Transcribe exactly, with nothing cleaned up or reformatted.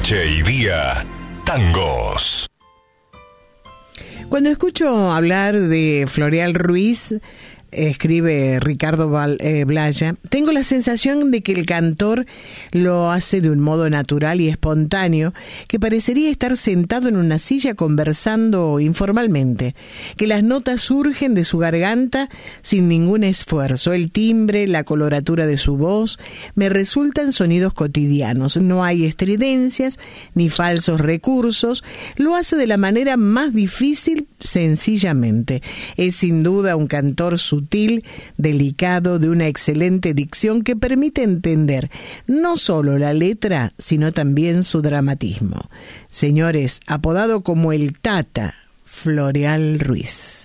Noche y día, tangos. Cuando escucho hablar de Floreal Ruiz, escribe Ricardo Val, eh, Blaya, tengo la sensación de que el cantor lo hace de un modo natural y espontáneo, que parecería estar sentado en una silla conversando informalmente, que las notas surgen de su garganta sin ningún esfuerzo. El timbre, la coloratura de su voz me resultan sonidos cotidianos, no hay estridencias ni falsos recursos, lo hace de la manera más difícil, sencillamente. Es sin duda un cantor sutil, delicado, de una excelente dicción que permite entender no solo la letra, sino también su dramatismo. Señores, apodado como el Tata, Floreal Ruiz.